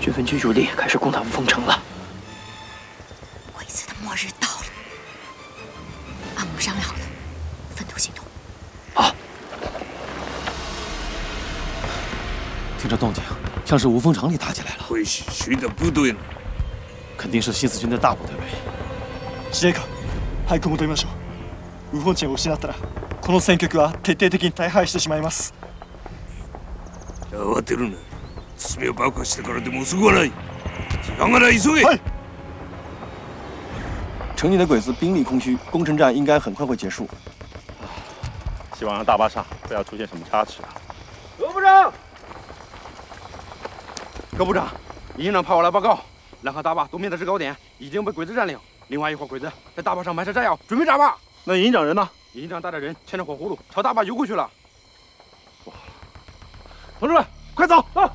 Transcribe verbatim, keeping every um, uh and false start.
军分居主力开始攻打无风城了。 鬼子的末日到了，按我们商量好的，分头行动。 好。 听这动静，像是无风城里打起来了。 会是谁的部队呢？ 肯定是新四军的大部队呗。 司令官、早く戻りましょう。ウフォンチェンを失ったら、この戦局は徹底的に大敗してしまいます。 慌てるな。包を爆破してからでも遅くはない。時間がない、急げ。 はい。 城里的鬼子兵力空虚，攻城战应该很快会结束。 希望让大巴上不要出现什么差池啊。 罗部长，葛部长，营长派我来报告，兰和大坝东面的制高点已经被鬼子占领，另外一伙鬼子在大坝上埋下炸药，准备炸坝。 那营长人呢？ 营长带着人牵着火葫芦朝大坝游过去了。 同志们，快走啊！